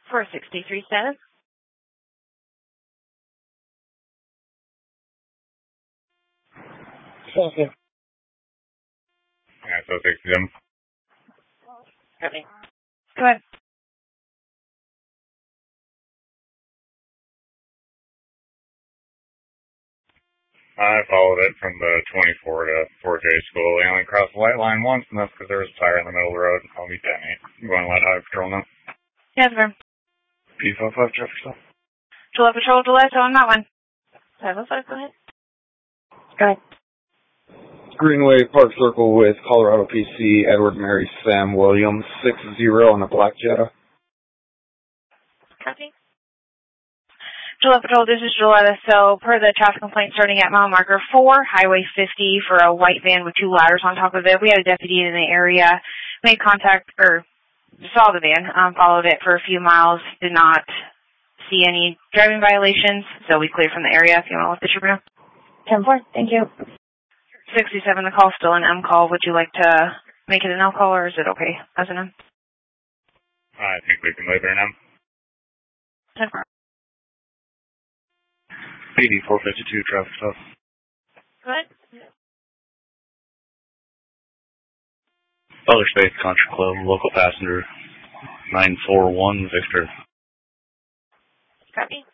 463 status. Okay. Yeah, so 67. Copy. Go ahead. I followed it from the 24 to 4J school. They only crossed the white line once, and that's because there was a tire in the middle of the road. I'll meet that, mate. You want to let Highway Patrol know? Yes, sir. P55 traffic stop. July Patrol, July, so on that one. 505, go ahead. Go ahead. Greenway Park Circle with Colorado PC, Edward Mary Sam Williams, 60 on a black Jetta. Copy. July Patrol, this is Julietta. So, per the traffic complaint starting at mile marker 4, Highway 50 for a white van with 2 ladders on top of it. We had a deputy in the area, made contact, or saw the van, followed it for a few miles, did not see any driving violations, so we cleared from the area if you want to look at your room. 10-4, thank you. 67, the call's still an M call. Would you like to make it an L call, or is it okay as an M? I think we can leave it an M. 10-4. PD 452 traffic stop. Go ahead. Butler Space Country Club, local passenger 941 Victor. Copy.